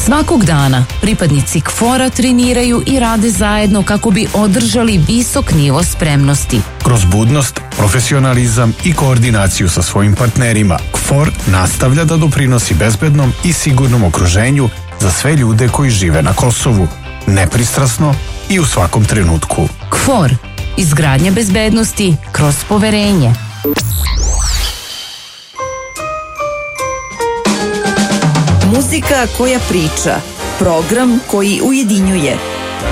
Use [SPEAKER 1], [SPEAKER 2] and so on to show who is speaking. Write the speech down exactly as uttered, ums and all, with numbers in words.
[SPEAKER 1] Svakog dana pripadnici K F O R-a treniraju i rade zajedno kako bi održali visok nivo spremnosti.
[SPEAKER 2] Kroz budnost, profesionalizam i koordinaciju sa svojim partnerima, K F O R nastavlja da doprinosi bezbednom i sigurnom okruženju za sve ljude koji žive na Kosovu, nepristrasno i u svakom trenutku.
[SPEAKER 1] K F O R. Izgradnja bezbednosti kroz poverenje.
[SPEAKER 3] Muzika koja priča, program koji ujedinjuje.